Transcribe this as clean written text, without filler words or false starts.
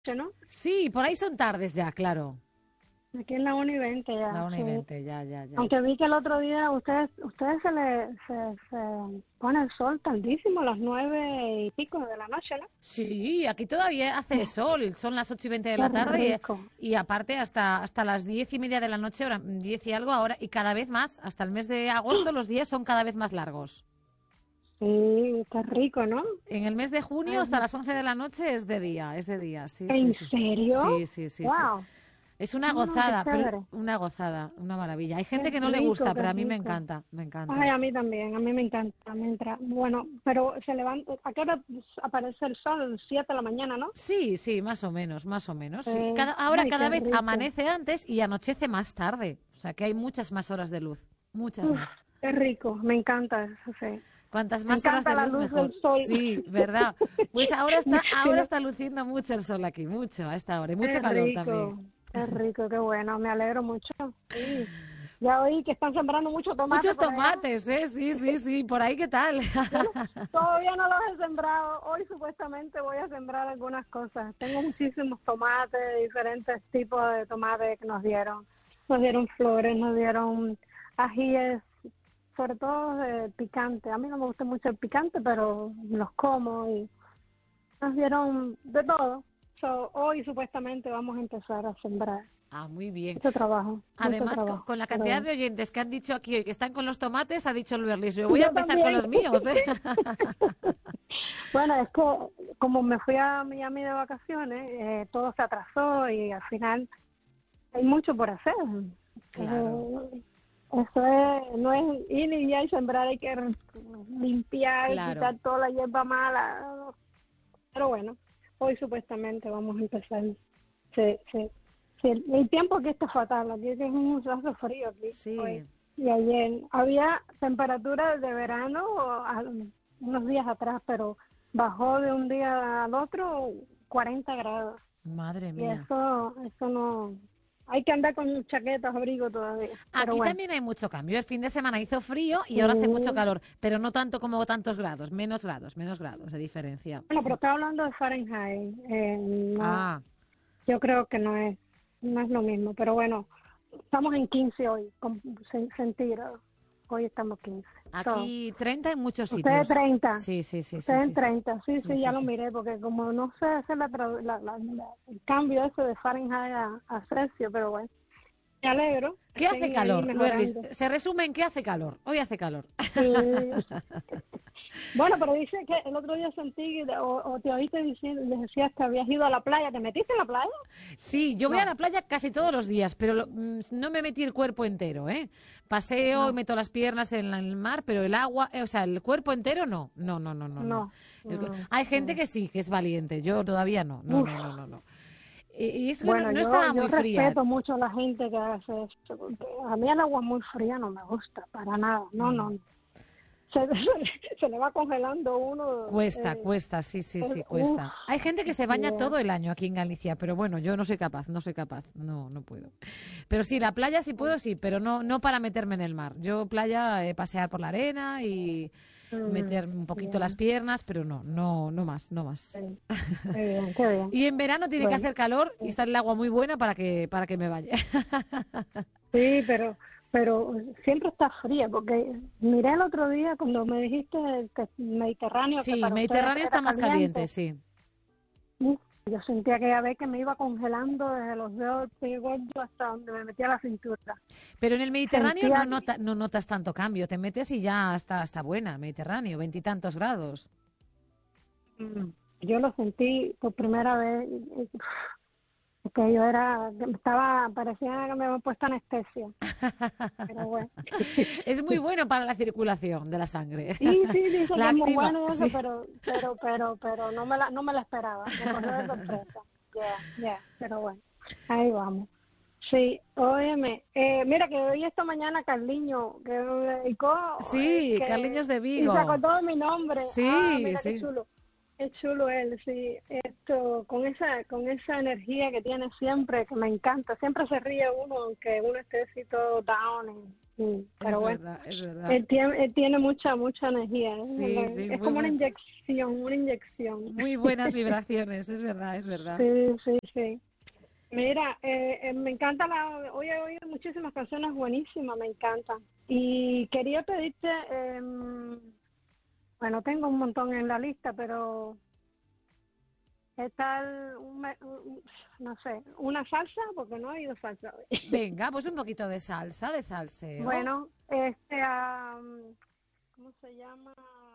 ¿no? Sí, por ahí son tardes ya, claro. Aquí en la 1:20 ya, La una y sí. 20, ya. Aunque vi que el otro día ustedes se pone el sol tardísimo, a las 9:00 y pico de la noche, ¿no? Sí, aquí todavía hace sol, son las 8:20 de Qué la tarde rico. y aparte hasta las 10:30 de la noche, ahora 10 y algo ahora, y cada vez más, hasta el mes de agosto los días son cada vez más largos. Sí, qué rico, ¿no? En el mes de junio hasta Ay, las 11 de la noche es de día, sí, sí, ¿en sí. serio? Sí. Wow. Es una No, qué gozada, chévere. una gozada, una maravilla. Hay Qué gente que no le rico, gusta, qué pero a mí me rico. encanta, me Ay, encanta. a mí también, a mí me encanta. Bueno, pero se levanta, ¿a qué hora aparece el sol? A las 7 de la mañana, ¿no? Sí, más o menos, sí. Ahora Ay, cada qué vez rico. amanece antes y anochece más tarde. O sea que hay muchas más horas de luz, muchas Uf, más. qué rico, me encanta eso, sí. Cuantas Me más horas encanta de la luz, luz del mejor. sol. Sí, ¿verdad? Pues Si ahora no, está luciendo mucho el sol aquí, mucho a esta hora, y mucho qué calor también. rico, qué rico, qué bueno, me alegro mucho. Sí. Ya oí que están sembrando mucho tomate Muchos por allá. tomates, ¿eh? Sí. Por ahí, ¿qué tal? Yo no, todavía no los he sembrado. Hoy supuestamente voy a sembrar algunas cosas. Tengo muchísimos tomates, diferentes tipos de tomates que nos dieron. Nos dieron flores, nos dieron ajíes, sobre todo de picante. A mí no me gusta mucho el picante, pero los como y nos dieron de todo. Hoy supuestamente vamos a empezar a sembrar. Ah, muy bien. Mucho Además, trabajo, con la cantidad pero de oyentes que han dicho aquí hoy que están con los tomates, ha dicho Luerlis, yo voy a yo empezar con también. los míos, ¿eh? Bueno, es que como me fui a Miami de vacaciones, todo se atrasó y al final hay mucho por hacer. Claro, Eso es, no es ir y ya y sembrar, hay que limpiar, claro. quitar toda la hierba mala. Pero bueno, hoy supuestamente vamos a empezar. Sí, el tiempo aquí está fatal, aquí es hace frío aquí hoy. Sí. Y ayer había temperatura de verano unos días atrás, pero bajó de un día al otro 40 grados. Madre Y mía. eso no, hay que andar con chaquetas, abrigo todavía. Pero Aquí bueno, también hay mucho cambio. El fin de semana hizo frío y ahora hace mucho sí. calor, pero no tanto como tantos grados, menos grados de diferencia. Bueno, pero estaba hablando de Fahrenheit. No, Ah, yo creo que no es lo mismo. Pero bueno, estamos en 15 hoy, con centígrados. Hoy estamos 15. So, aquí 30 en muchos ustedes sitios. 30. Sí, Ustedes en sí, sí. 30. Sí, Sí, sí, sí, ya lo sí. miré, porque como no sé hacer el cambio ese de Fahrenheit a Celsius, pero bueno, me alegro que ¿Qué hace estén ahí calor, Luerlis? mejorando. Se resume en qué hace calor. Hoy hace calor. Sí. Bueno, pero dice que el otro día sentí, o te oíste diciendo, decías que habías ido a la playa. ¿Te metiste en la playa? Sí, yo voy a No, la playa casi todos los días, pero no me metí el cuerpo entero, ¿eh? Paseo y no, meto las piernas en el mar, pero el agua, o sea, el cuerpo entero no. No. no. Mm, Hay gente mm. que sí, que es valiente. Yo todavía no. Uf. No. Y es que Bueno, no yo, estaba yo muy fría. respeto mucho a la gente que hace esto, porque a mí el agua muy fría no me gusta, para nada. No, Mm. no. Se, se le va congelando uno. Cuesta, sí, Uf, cuesta. Hay gente que se baña yeah. todo el año aquí en Galicia, pero bueno, yo no soy capaz, no puedo. Pero sí, la playa sí puedo, sí, pero no para meterme en el mar. Yo playa, pasear por la arena y Mm, meter un poquito las bien, piernas, pero no más. bien. Qué bien, qué bien. Y en verano tiene que Bueno, hacer calor y sí, está el agua muy buena para que me vaya. sí, pero siempre está fría, porque miré el otro día cuando me dijiste que Mediterráneo, que Sí, para ustedes Mediterráneo era está más caliente, caliente. sí. Uf, yo sentía aquella vez que me iba congelando desde los dedos del pie gordo hasta donde me metía la cintura. Pero en el Mediterráneo Sentía, no notas tanto cambio. Te metes y ya está buena, Mediterráneo, veintitantos grados. mm, yo lo sentí por primera vez, que yo parecía que me habían puesto anestesia, pero bueno. Es muy bueno para la circulación de la sangre. Sí, sí, dice La que es muy activa, bueno y eso, sí. pero no me la esperaba, me cogió de sorpresa. Pero bueno, ahí vamos. Sí, óyeme, mira que hoy esta mañana Carliño, que me dedicó, Sí, Carliños de y se Vigo. acordó de mi nombre. Ah, Sí, mira sí. qué chulo él, sí, con esa energía que tiene siempre, que me encanta, siempre se ríe uno, aunque uno esté así todo down, pero es bueno, verdad, es verdad. él tiene mucha energía. Sí, sí, Es muy como bueno. una inyección. Muy buenas vibraciones, es verdad, es verdad. Sí, sí, sí. Mira, me encanta hoy he oído muchísimas canciones buenísimas, me encantan. Y quería pedirte, bueno, tengo un montón en la lista, pero ¿qué tal, no sé, una salsa? Porque no he oído salsa hoy. Venga, pues un poquito de salsa, de salseo. Bueno, ¿cómo se llama?